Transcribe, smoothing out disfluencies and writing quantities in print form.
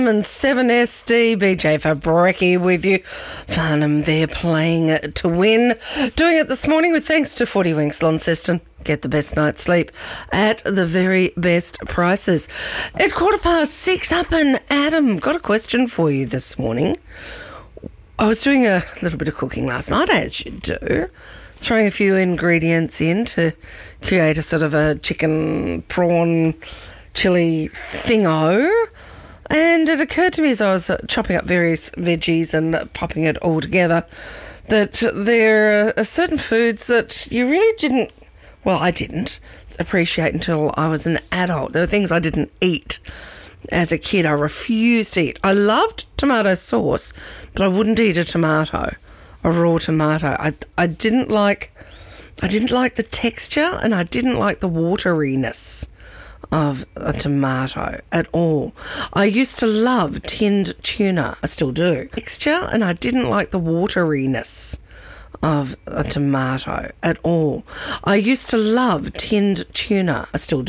And 7SD, BJ Fabrecki with you. Farnham, they're playing to win. Doing it this morning with thanks to 40 Winks Launceston. Get the best night's sleep at the very best prices. It's 6:15 up and Adam, got a question for you this morning. I was doing a little bit of cooking last night, as you do, throwing a few ingredients in to create a sort of a chicken prawn chili thingo. And it occurred to me as I was chopping up various veggies and popping it all together that there are certain foods that you really didn't, well, I didn't appreciate until I was an adult. There were things I didn't eat as a kid. I refused to eat. I loved tomato sauce, but I wouldn't eat a tomato, a raw tomato. I didn't like the texture, and I didn't like the wateriness of a tomato at all. I used to love tinned tuna. I still do. Texture, and I didn't like the wateriness of a tomato at all. I used to love tinned tuna. I still do.